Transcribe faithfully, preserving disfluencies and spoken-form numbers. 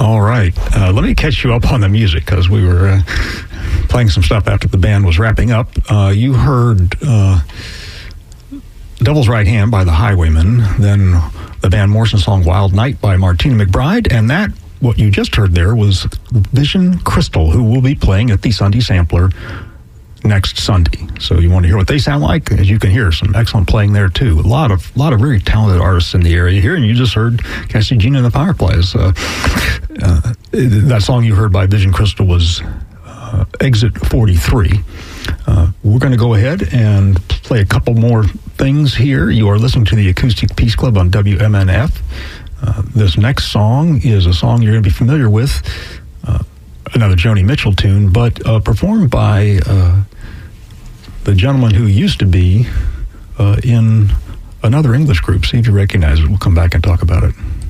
All right. Uh, let me catch you up on the music, because we were uh, playing some stuff after the band was wrapping up. Uh, you heard uh, Devil's Right Hand by the Highwaymen, then the Van Morrison song Wild Night by Martina McBride, and that, what you just heard there, was Vision Crystal, who will be playing at the Sunday Sampler next Sunday. So you want to hear what they sound like? As you can hear, some excellent playing there too. A lot of lot of very talented artists in the area here, and you just heard Cassie Gina and the Fireflies. Uh, uh, that song you heard by Vision Crystal was uh, Exit forty-three. Uh, we're going to go ahead and play a couple more things here. You are listening to the Acoustic Peace Club on W M N F. Uh, this next song is a song you're going to be familiar with, uh, another Joni Mitchell tune, but uh, performed by uh, the gentleman who used to be uh, in another English group. See if you recognize it. We'll come back and talk about it.